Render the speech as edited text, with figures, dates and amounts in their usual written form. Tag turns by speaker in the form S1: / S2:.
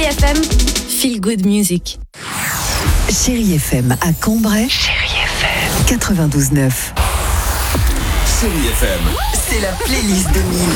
S1: Chérie FM, Feel Good Music.
S2: Chérie FM à Cambrai. Chérie FM 92.9.
S3: Chérie FM.
S2: C'est la playlist 2000.